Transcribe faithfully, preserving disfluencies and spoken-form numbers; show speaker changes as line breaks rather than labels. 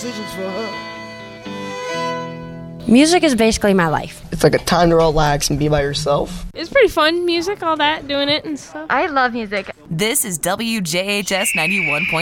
decisions for her.
Music is basically my life.
It's like a time to relax and be by yourself.
It's pretty fun, music, all that, doing it and stuff.
I love music.
This is W J H S ninety-one point five.